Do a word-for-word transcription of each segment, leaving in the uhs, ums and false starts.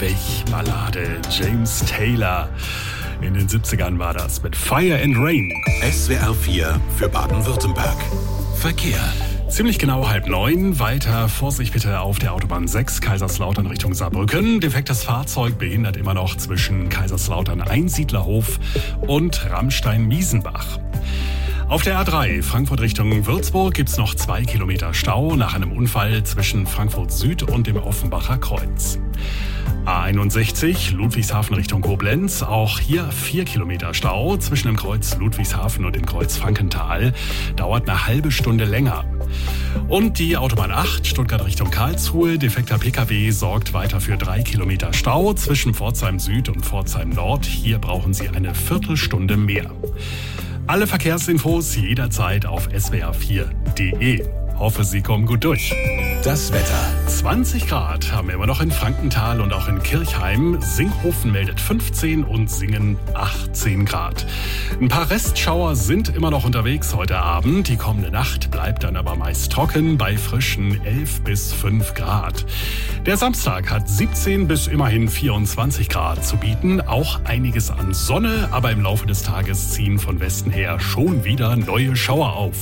Abweichballade. James Taylor. In den siebzigern war das mit Fire and Rain. S W R vier für Baden-Württemberg. Verkehr. Ziemlich genau halb neun. Weiter Vorsicht bitte auf der Autobahn sechs, Kaiserslautern Richtung Saarbrücken. Defektes Fahrzeug behindert immer noch zwischen Kaiserslautern Einsiedlerhof und Rammstein-Miesenbach. Auf der A drei Frankfurt Richtung Würzburg gibt's noch zwei Kilometer Stau nach einem Unfall zwischen Frankfurt Süd und dem Offenbacher Kreuz. A einundsechzig Ludwigshafen Richtung Koblenz. Auch hier vier Kilometer Stau zwischen dem Kreuz Ludwigshafen und dem Kreuz Frankenthal. Dauert eine halbe Stunde länger. Und die Autobahn acht Stuttgart Richtung Karlsruhe. Defekter Pkw sorgt weiter für drei Kilometer Stau zwischen Pforzheim Süd und Pforzheim Nord. Hier brauchen Sie eine Viertelstunde mehr. Alle Verkehrsinfos jederzeit auf s w r vier punkt d e. Hoffe, Sie kommen gut durch. Das Wetter. zwanzig Grad haben wir immer noch in Frankenthal und auch in Kirchheim. Singhofen meldet fünfzehn und Singen achtzehn Grad. Ein paar Restschauer sind immer noch unterwegs heute Abend. Die kommende Nacht bleibt dann aber meist trocken bei frischen elf bis fünf Grad. Der Samstag hat siebzehn bis immerhin vierundzwanzig Grad zu bieten. Auch einiges an Sonne, aber im Laufe des Tages ziehen von Westen her schon wieder neue Schauer auf.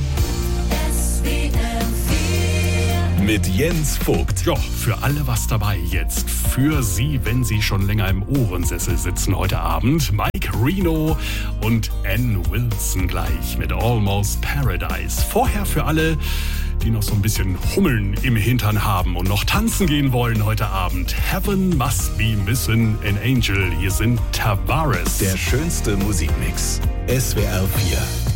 Mit Jens Vogt. Ja, für alle was dabei jetzt. Für Sie, wenn Sie schon länger im Ohrensessel sitzen heute Abend. Mike Reno und Ann Wilson gleich mit Almost Paradise. Vorher für alle, die noch so ein bisschen Hummeln im Hintern haben und noch tanzen gehen wollen heute Abend. Heaven Must Be Missing an Angel. Hier sind Tavares. Der schönste Musikmix. S W R vier.